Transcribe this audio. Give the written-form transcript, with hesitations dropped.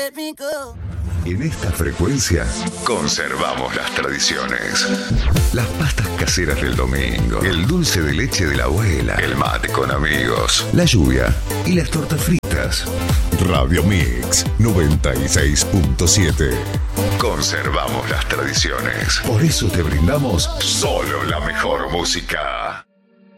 let me go. En esta frecuencia conservamos las tradiciones. Las pastas caseras del domingo, el dulce de leche de la abuela, el mate con amigos, la lluvia y las tortas fritas. Radio Mix 96.7. Conservamos las tradiciones. Por eso te brindamos solo la mejor música.